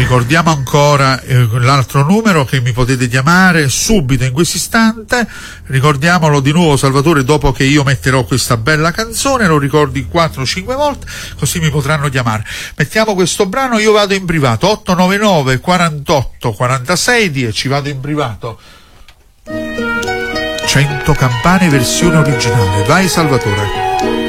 Ricordiamo ancora l'altro numero che mi potete chiamare subito in questo istante. Ricordiamolo di nuovo, Salvatore, dopo che io metterò questa bella canzone, lo ricordi 4-5 volte, così mi potranno chiamare. Mettiamo questo brano, io vado in privato, 899 48 46 10, vado in privato. 100 campane versione originale. Vai Salvatore.